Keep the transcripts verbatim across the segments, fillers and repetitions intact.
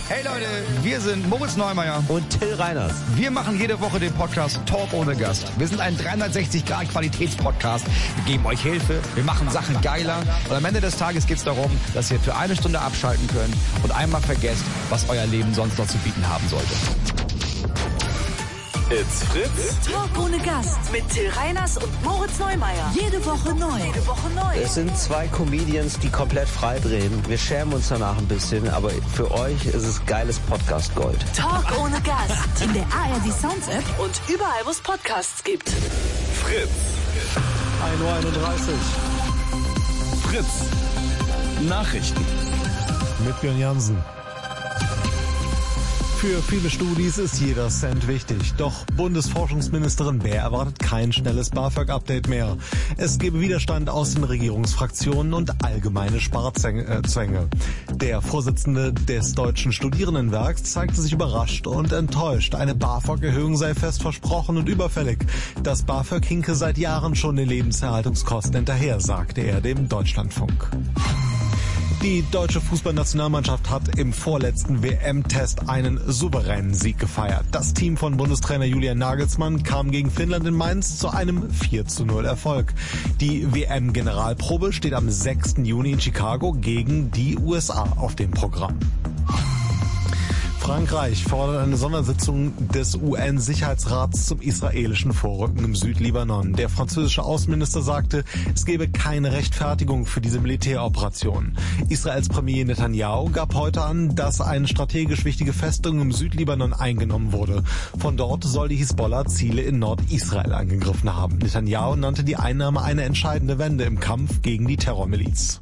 Hey Leute, wir sind Moritz Neumeier und Till Reiners. Wir machen jede Woche den Podcast Talk ohne Gast. Wir sind ein dreihundertsechzig Grad Qualitätspodcast. Wir geben euch Hilfe, wir machen Sachen geiler. Und am Ende des Tages geht es darum, dass ihr für eine Stunde abschalten könnt und einmal vergesst, was euer Leben sonst noch zu bieten haben sollte. It's Fritz. Talk ohne Gast mit Till Reiners und Moritz Neumeier. Jede Woche neu. Jede Woche neu. Es sind zwei Comedians, die komplett frei drehen. Wir schämen uns danach ein bisschen, aber für euch ist es geiles Podcast-Gold. Talk ohne Gast. In der A R D Sounds App und überall, wo es Podcasts gibt. Fritz. ein Uhr einunddreißig. Fritz. Nachrichten. Mit Björn Jansen. Für viele Studis ist jeder Cent wichtig. Doch Bundesforschungsministerin Baer erwartet kein schnelles BAföG-Update mehr. Es gebe Widerstand aus den Regierungsfraktionen und allgemeine Sparzwänge. Der Vorsitzende des Deutschen Studierendenwerks zeigte sich überrascht und enttäuscht. Eine BAföG-Erhöhung sei fest versprochen und überfällig. Das BAföG hinke seit Jahren schon den Lebenserhaltungskosten hinterher, sagte er dem Deutschlandfunk. Die deutsche Fußballnationalmannschaft hat im vorletzten W M-Test einen souveränen Sieg gefeiert. Das Team von Bundestrainer Julian Nagelsmann kam gegen Finnland in Mainz zu einem vier zu null Erfolg. Die W M-Generalprobe steht am sechsten Juni in Chicago gegen die U S A auf dem Programm. Frankreich fordert eine Sondersitzung des U N-Sicherheitsrats zum israelischen Vorrücken im Südlibanon. Der französische Außenminister sagte, es gebe keine Rechtfertigung für diese Militäroperation. Israels Premier Netanyahu gab heute an, dass eine strategisch wichtige Festung im Südlibanon eingenommen wurde. Von dort soll die Hisbollah Ziele in Nordisrael angegriffen haben. Netanyahu nannte die Einnahme eine entscheidende Wende im Kampf gegen die Terrormiliz.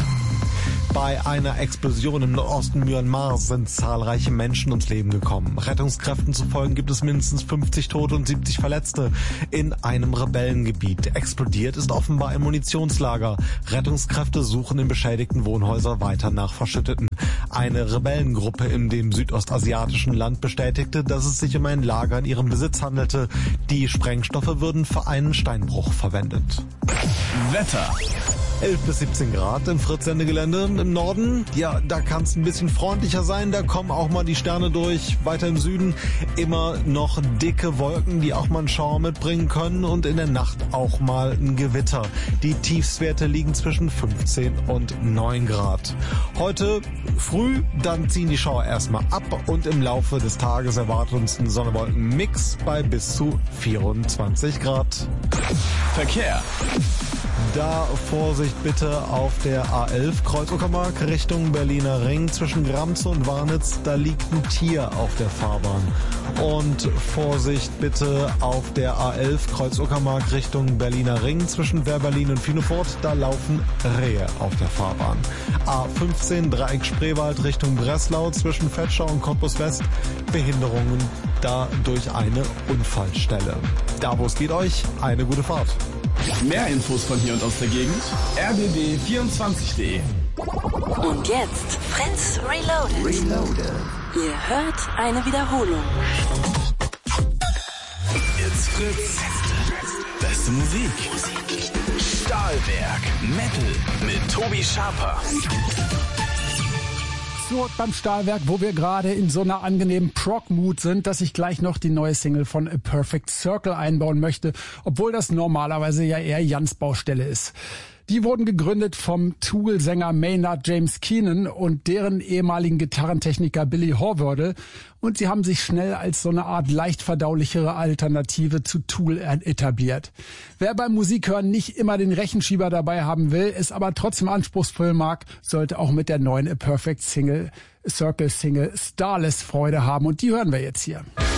Bei einer Explosion im Nordosten Myanmars sind zahlreiche Menschen ums Leben gekommen. Rettungskräften zufolge gibt es mindestens fünfzig Tote und siebzig Verletzte in einem Rebellengebiet. Explodiert ist offenbar ein Munitionslager. Rettungskräfte suchen in beschädigten Wohnhäusern weiter nach Verschütteten. Eine Rebellengruppe in dem südostasiatischen Land bestätigte, dass es sich um ein Lager in ihrem Besitz handelte. Die Sprengstoffe würden für einen Steinbruch verwendet. Wetter. elf bis siebzehn Grad im Fritz-Sendegelände. Im Norden, ja, da kann es ein bisschen freundlicher sein. Da kommen auch mal die Sterne durch. Weiter im Süden immer noch dicke Wolken, die auch mal einen Schauer mitbringen können. Und in der Nacht auch mal ein Gewitter. Die Tiefstwerte liegen zwischen fünfzehn und neun Grad. Heute früh, dann ziehen die Schauer erstmal ab. Und im Laufe des Tages erwartet uns ein Sonne-Wolken-Mix bei bis zu vierundzwanzig Grad. Verkehr. Da Vorsicht bitte auf der A elf Kreuz-Uckermark Richtung Berliner Ring zwischen Gramze und Warnitz, da liegt ein Tier auf der Fahrbahn. Und Vorsicht bitte auf der A elf Kreuz-Uckermark Richtung Berliner Ring zwischen Werberlin und Finefort, da laufen Rehe auf der Fahrbahn. A fünfzehn Dreieck Spreewald Richtung Breslau zwischen Vetschau und Cottbus West, Behinderungen da durch eine Unfallstelle. Da wo es geht euch, eine gute Fahrt. Mehr Infos von hier und aus der Gegend. r b b vierundzwanzig punkt d e. Und jetzt Fritz Reloaded. Reloaded. Ihr hört eine Wiederholung. It's Fritz. Beste Musik. Stahlwerk. Metal mit Tobi Schaper. Zurück beim Stahlwerk, wo wir gerade in so einer angenehmen Prog-Mood sind, dass ich gleich noch die neue Single von A Perfect Circle einbauen möchte, obwohl das normalerweise ja eher Jans Baustelle ist. Die wurden gegründet vom Tool-Sänger Maynard James Keenan und deren ehemaligen Gitarrentechniker Billy Horwördle. Und sie haben sich schnell als so eine Art leicht verdaulichere Alternative zu Tool etabliert. Wer beim Musikhören nicht immer den Rechenschieber dabei haben will, es aber trotzdem anspruchsvoll mag, sollte auch mit der neuen A Perfect Single, Circle Single Starless Freude haben. Und die hören wir jetzt hier.